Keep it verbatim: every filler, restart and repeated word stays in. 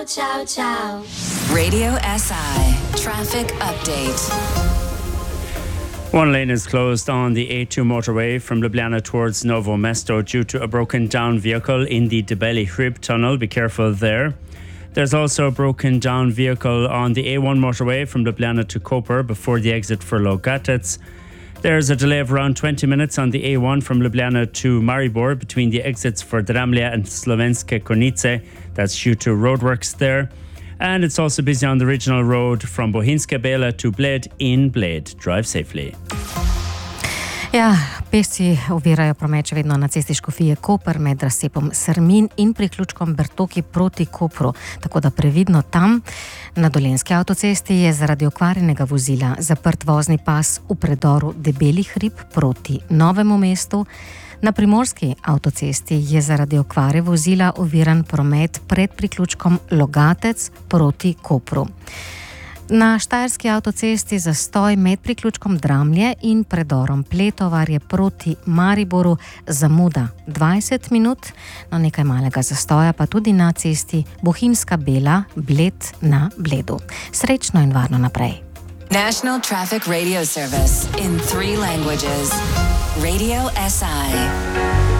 Ciao, ciao. Radio S I traffic update. One lane is closed on the A two motorway from Ljubljana towards Novo Mesto due to a broken down vehicle in the Debeli Hrib tunnel. Be careful there. There's also a broken down vehicle on the A one motorway from Ljubljana to Koper before the exit for Logatec. There's a delay of around twenty minutes on the A one from Ljubljana to Maribor between the exits for Dramlje and Slovenske Konjice. That's due to roadworks there. And it's also busy on the regional road from Bohinjske Bele to Bled in Bled. Drive safely. Ja, pešci ovirajo promet še vedno na cesti Škofije Koper med razcepom Srmin in priključkom Bertoki proti Kopru, tako da previdno tam. Na Dolenjski avtocesti je zaradi okvarjenega vozila zaprt vozni pas v predoru Debeli Hrib proti Novemu mestu. Na Primorski avtocesti je zaradi okvare vozila oviran promet pred priključkom Logatec proti Kopru. Na Štajerski avtocesti zastoj med priključkom Dramlje in predorom Pletovarje proti Mariboru, zamuda dvajset minut, no nekaj malega zastoja pa tudi na cesti Bohinjska Bela, Bled na Bledu. Srečno in varno naprej. National Traffic Radio Service in three languages. Radio S I.